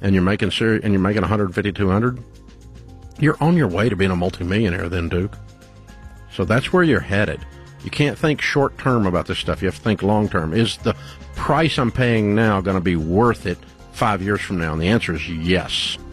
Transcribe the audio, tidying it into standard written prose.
and you're making 150, 200, you're on your way to being a multimillionaire then, Duke. So that's where you're headed. You can't think short term about this stuff. You have to think long term. Is the price I'm paying now going to be worth it 5 years from now? And the answer is yes.